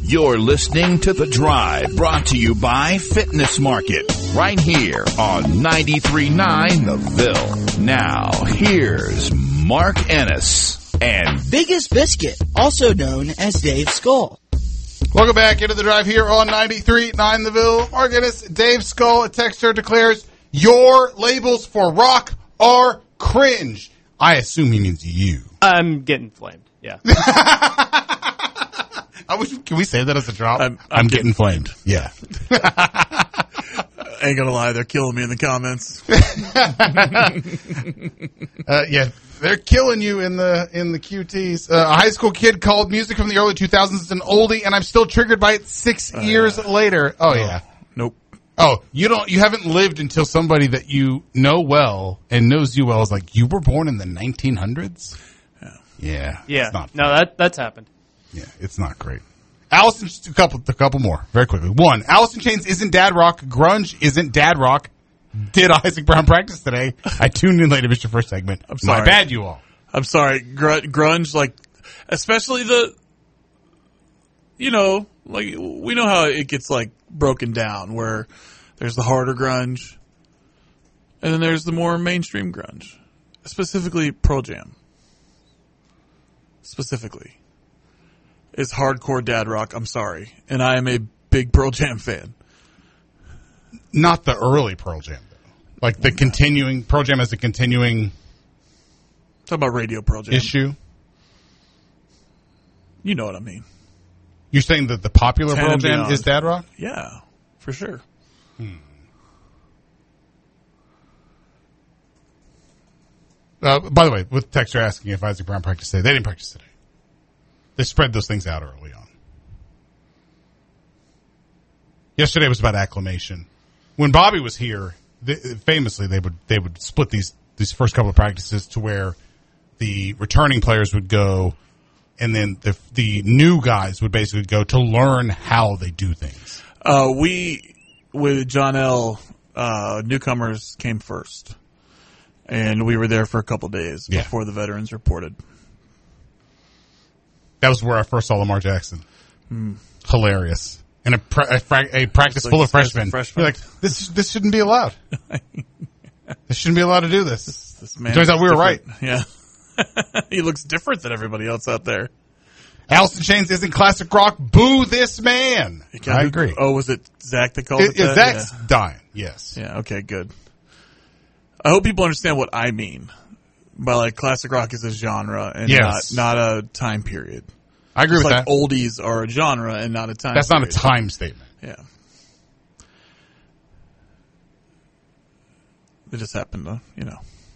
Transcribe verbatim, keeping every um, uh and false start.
You're listening to The Drive, brought to you by Fitness Market, right here on ninety-three point nine The Ville. Now, here's Mark Ennis and Biggest Biscuit, also known as Dave Skull. Welcome back into The Drive here on ninety-three point nine The Ville. Mark Ennis, Dave Skull, a texter declares, your labels for rock are cringe. I assume he means you. I'm getting flamed, yeah. I wish, can we say that as a drop? I'm, I'm, I'm getting, getting flamed. Yeah. Ain't gonna lie, they're killing me in the comments. uh, yeah, they're killing you in the in the Q Ts. Uh, a high school kid called music from the early two thousands an oldie, and I'm still triggered by it six uh, years yeah. later. Oh, no. yeah. Nope. Oh, you don't. You haven't lived until somebody that you know well and knows you well is like, you were born in the nineteen hundreds? Yeah. Yeah. Yeah. It's not no, that that's happened. Yeah, it's not great. Alice, just a couple, a couple more, very quickly. One, Alice in Chains isn't dad rock. Grunge isn't dad rock. Did Isaac Brown practice today? I tuned in late to miss your first segment. I'm sorry. My bad, you all. I'm sorry. Gr- grunge, like, especially the, you know, like, we know how it gets, like, broken down, where there's the harder grunge, and then there's the more mainstream grunge. Specifically, Pearl Jam. Specifically. Is hardcore dad rock. I'm sorry. And I am a big Pearl Jam fan. Not the early Pearl Jam, though. Like the continuing, Pearl Jam as a continuing Talk about radio Pearl Jam. issue. You know what I mean. You're saying that the popular Ten Pearl and Jam beyond. is dad rock? Yeah, for sure. Hmm. Uh, by the way, with texter asking if Isaac Brown practiced today, they didn't practice today. They spread those things out early on. Yesterday was about acclimation. When Bobby was here, they, famously they would they would split these these first couple of practices to where the returning players would go, and then the the new guys would basically go to learn how they do things. Uh, we with John L. Uh, newcomers came first, and we were there for a couple of days yeah. before the veterans reported. That was where I first saw Lamar Jackson. Mm. Hilarious. And a, pra- a, fra- a practice like full of freshmen. freshmen. You're like, this this shouldn't be allowed. This shouldn't be allowed to do this. This, this man turns out we were different. right. Yeah. He looks different than everybody else out there. Alice in Chains isn't classic rock. Boo this man. I agree. Oh, was it Zach that called it, it that? Zach's yeah. dying, yes. Yeah, okay, good. I hope people understand what I mean by, like, classic rock is a genre and yes. not, not a time period. I agree Just with like that. oldies are a genre and not a time That's period. not a time statement. Yeah. It just happened to, you know.